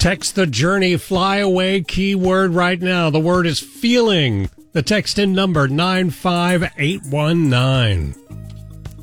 Text the Journey Fly Away keyword right now. The word is feeling. The text in number 95819.